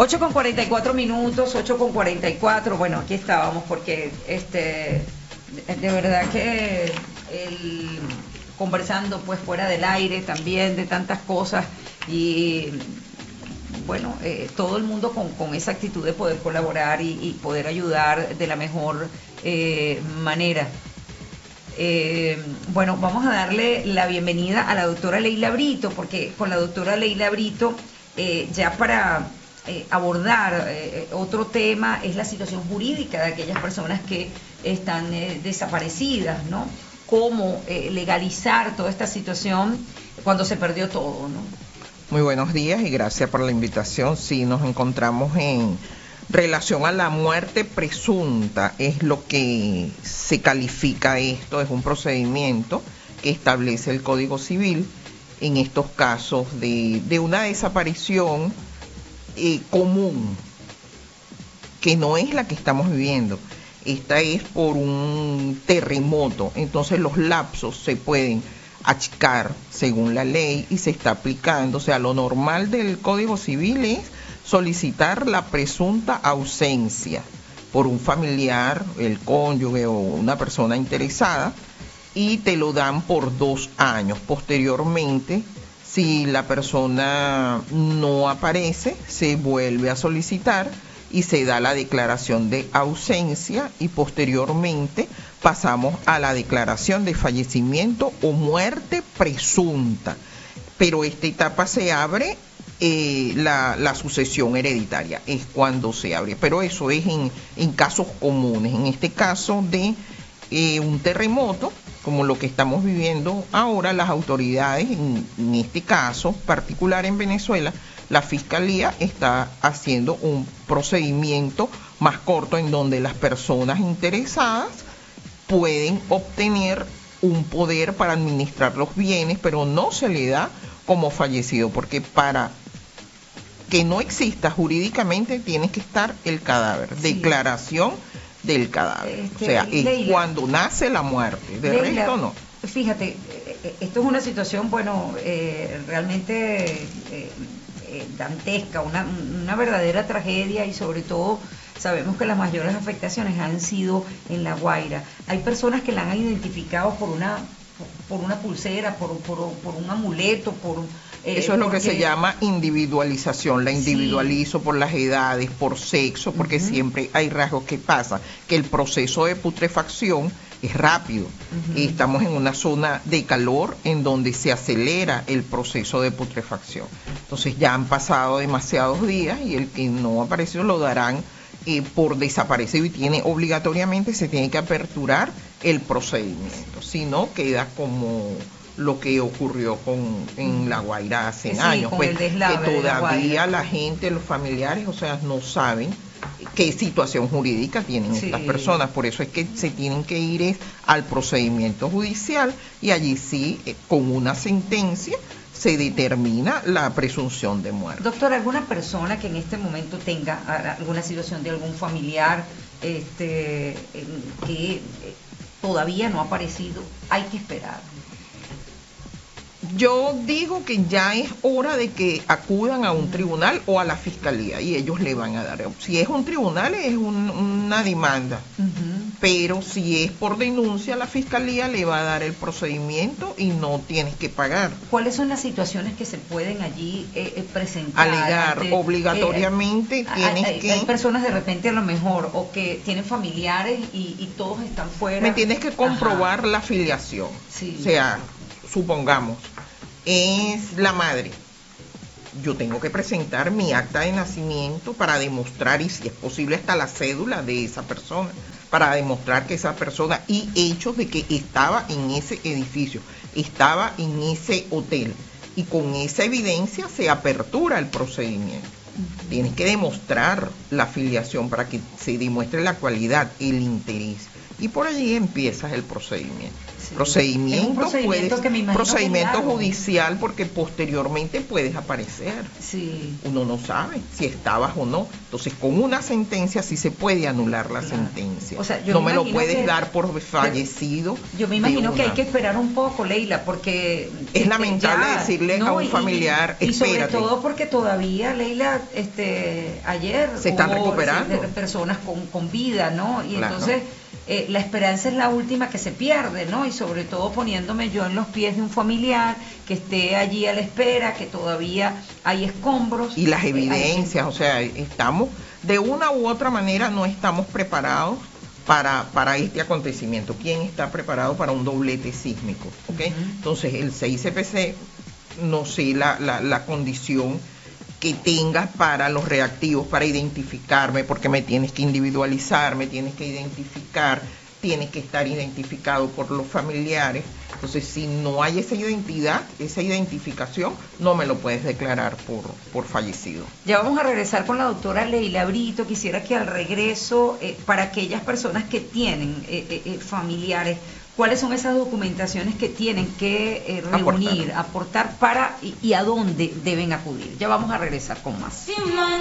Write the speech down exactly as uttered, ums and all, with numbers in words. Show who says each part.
Speaker 1: ocho con cuarenta y cuatro minutos, ocho con cuarenta y cuatro. Bueno, aquí estábamos porque este de, de verdad que el, conversando pues fuera del aire también de tantas cosas y bueno, eh, todo el mundo con, con esa actitud de poder colaborar y, y poder ayudar de la mejor eh, manera. Eh, bueno, vamos a darle la bienvenida a la doctora Leila Brito, porque con la doctora Leila Brito, eh, ya para eh, abordar eh, otro tema, es la situación jurídica de aquellas personas que están eh, desaparecidas, ¿no? Cómo eh, legalizar toda esta situación cuando se perdió todo, ¿no?
Speaker 2: Muy buenos días y gracias por la invitación. Sí, nos encontramos en relación a la muerte presunta, es lo que se califica esto, es un procedimiento que establece el Código Civil en estos casos de, de una desaparición eh, común, que no es la que estamos viviendo. Esta es por un terremoto, entonces los lapsos se pueden achicar según la ley y se está aplicando. O sea, lo normal del Código Civil es solicitar la presunta ausencia por un familiar, el cónyuge o una persona interesada, y te lo dan por dos años. Posteriormente, si la persona no aparece, se vuelve a solicitar y se da la declaración de ausencia y posteriormente pasamos a la declaración de fallecimiento o muerte presunta. Pero esta etapa se abre eh, la, la sucesión hereditaria, es cuando se abre. Pero eso es en, en casos comunes. En este caso de eh, un terremoto, como lo que estamos viviendo ahora, las autoridades, en, en este caso particular en Venezuela, la Fiscalía está haciendo un procedimiento más corto en donde las personas interesadas pueden obtener un poder para administrar los bienes, pero no se le da como fallecido, porque para que no exista jurídicamente tiene que estar el cadáver, sí. Declaración del cadáver, este, o sea, es Leila, cuando nace la muerte, de
Speaker 1: Leila,
Speaker 2: resto no.
Speaker 1: Fíjate, esto es una situación, bueno, eh, realmente eh, eh, dantesca, una, una verdadera tragedia y sobre todo sabemos que las mayores afectaciones han sido en La Guaira. Hay personas que la han identificado por una por una pulsera, por, por, por un amuleto, por
Speaker 2: eh, eso es lo porque... que se llama individualización. La individualizo sí. por las edades, por sexo, porque uh-huh. siempre hay rasgos que pasa, que el proceso de putrefacción es rápido. Uh-huh. Y estamos en una zona de calor en donde se acelera el proceso de putrefacción. Entonces ya han pasado demasiados días y el que no apareció lo darán Eh, por desaparecido y tiene obligatoriamente se tiene que aperturar el procedimiento, si no queda como lo que ocurrió con en La Guaira hace
Speaker 1: sí,
Speaker 2: años, pues que
Speaker 1: la,
Speaker 2: todavía la gente, los familiares, o sea, no saben qué situación jurídica tienen sí. estas personas, por eso es que se tienen que ir es, al procedimiento judicial y allí sí, eh, con una sentencia se determina la presunción de muerte.
Speaker 1: Doctor, ¿alguna persona que en este momento tenga alguna situación de algún familiar este, que todavía no ha aparecido, hay que esperar?
Speaker 2: Yo digo que ya es hora de que acudan a un uh-huh. tribunal o a la fiscalía y ellos le van a dar. Si es un tribunal es un, una demanda, uh-huh. pero si es por denuncia, la fiscalía le va a dar el procedimiento y no tienes que pagar.
Speaker 1: ¿Cuáles son las situaciones que se pueden allí eh, presentar?
Speaker 2: Alegar, ante, obligatoriamente eh, tienes
Speaker 1: hay,
Speaker 2: que...
Speaker 1: Hay personas de repente a lo mejor o que tienen familiares y, y todos están fuera.
Speaker 2: Me tienes que comprobar Ajá. la filiación, sí. o sea, supongamos, es la madre. Yo tengo que presentar mi acta de nacimiento para demostrar, y si es posible hasta la cédula de esa persona, para demostrar que esa persona, y hechos de que estaba en ese edificio, estaba en ese hotel, y con esa evidencia se apertura el procedimiento. Uh-huh. Tienes que demostrar la filiación para que se demuestre la cualidad, el interés, y por allí empiezas el procedimiento.
Speaker 1: Sí.
Speaker 2: Procedimiento,
Speaker 1: Es un procedimiento
Speaker 2: puedes,
Speaker 1: que me imagino
Speaker 2: procedimiento
Speaker 1: que es largo.
Speaker 2: judicial, porque posteriormente puedes aparecer.
Speaker 1: Sí.
Speaker 2: Uno no sabe si estabas o no. Entonces, con una sentencia sí se puede anular la
Speaker 1: Claro.
Speaker 2: sentencia.
Speaker 1: O sea, yo
Speaker 2: no
Speaker 1: me
Speaker 2: me lo
Speaker 1: imagino
Speaker 2: puedes
Speaker 1: que-
Speaker 2: dar por fallecido.
Speaker 1: Yo me imagino
Speaker 2: de
Speaker 1: que hay
Speaker 2: una.
Speaker 1: que esperar un poco, Leila, porque...
Speaker 2: Es
Speaker 1: este,
Speaker 2: lamentable
Speaker 1: ya,
Speaker 2: decirle a un
Speaker 1: y-
Speaker 2: familiar,
Speaker 1: y, y sobre
Speaker 2: espérate.
Speaker 1: todo porque todavía, Leila, este, ayer
Speaker 2: Se están
Speaker 1: hubo,
Speaker 2: recuperando.
Speaker 1: de- personas con, con vida, ¿no? Y
Speaker 2: Claro.
Speaker 1: entonces eh, la esperanza es la última que se pierde, ¿no? Y sobre todo poniéndome yo en los pies de un familiar que esté allí a la espera, que todavía hay escombros.
Speaker 2: Y las
Speaker 1: eh, hay-
Speaker 2: evidencias, o sea, estamos, de una u otra manera no estamos preparados para, para este acontecimiento. ¿Quién está preparado para un doblete sísmico? ¿Okay?
Speaker 1: Ujú.
Speaker 2: Entonces, el C I C P C, no sé la, la, la condición que tengas para los reactivos, para identificarme, porque me tienes que individualizar, me tienes que identificar, tienes que estar identificado por los familiares. Entonces, si no hay esa identidad, esa identificación, no me lo puedes declarar por, por fallecido.
Speaker 1: Ya vamos a regresar con la doctora Leila Brito. Quisiera que al regreso, eh, para aquellas personas que tienen eh, eh, eh, familiares, ¿cuáles son esas documentaciones que tienen que eh, reunir, aportar, aportar para y, y a dónde deben acudir? Ya vamos a regresar con más.